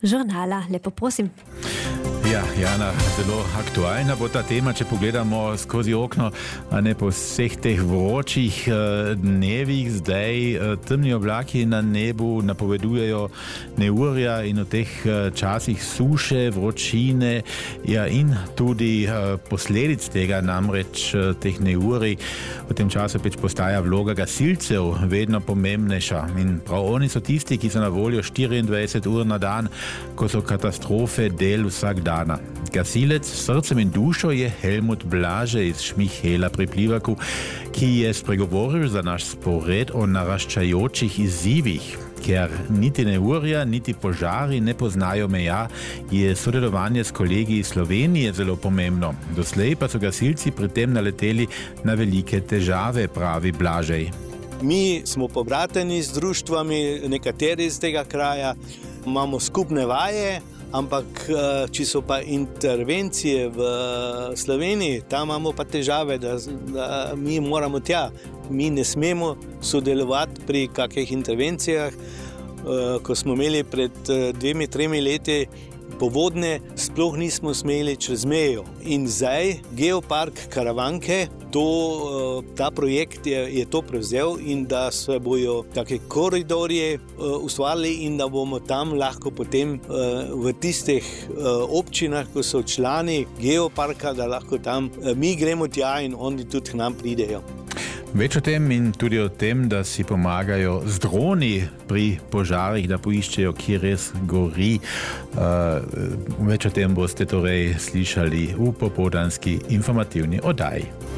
žurnala. Lepo prosim. Ja, Jana, zelo aktualna bo ta tema, če pogledamo skozi okno, a ne po vseh teh vročih dnevih. Zdaj temni oblaki na nebu napovedujejo neurja in v teh časih suše, vročine, ja, in tudi posledic tega, namreč teh neurij. V tem času pač postaja vloga gasilcev vedno pomembnejša in prav oni so tisti, ki so na voljo 24 ur na dan, ko so katastrofe del vsak dan. Gasilec s srcem in dušo je Helmut Blaže iz Šmihela pri Plivaku, ki je spregovoril za naš spored o naraščajočih izzivih. Ker niti neurja, niti požari ne poznajo meja, je sodelovanje s kolegi iz Slovenije zelo pomembno. Doslej pa so gasilci pri tem naleteli na velike težave, pravi Blažej. Mi smo pobrateni z društvami, nekateri iz tega kraja, imamo skupne vaje, ampak če so pa intervencije v Sloveniji, tam imamo pa težave, da mi moramo tja. Mi ne smemo sodelovati pri kakih intervencijah. Ko smo imeli pred 2-3 leti povodne, sploh nismo smeli čez mejo. In zdaj Geopark Karavanke, ta projekt je to prevzel in da se bojo take koridorje ustvarili in da bomo tam lahko potem v tistih občinah, ko so člani Geoparka, da lahko tam mi gremo tja in oni tudi k nam pridejo. Več o tem in tudi o tem, da si pomagajo z droni pri požarih, da poiščejo, kje res gori. Več o tem boste torej slišali v popoldanski informativni oddaji.